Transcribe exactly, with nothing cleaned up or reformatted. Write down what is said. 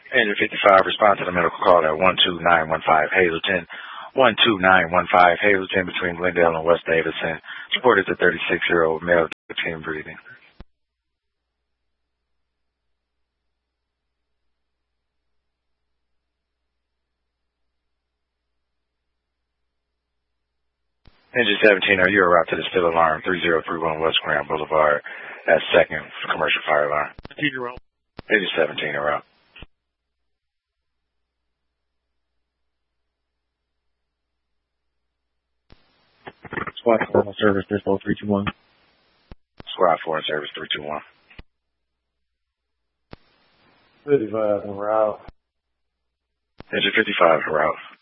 Engine fifty-five, respond to the medical call at one two nine one five Hazleton. one two nine one five Hazleton between Glendale and West Davidson. Reported to thirty-six-year-old male team breathing. Engine seventeen, are you en route to the still alarm three zero three one West Grand Boulevard at second commercial fire line? Engine seventeen, en route. Squad four on service, Dispo three two one. Squad four on service, three two one. fifty-five, en route. Engine fifty-five, en route.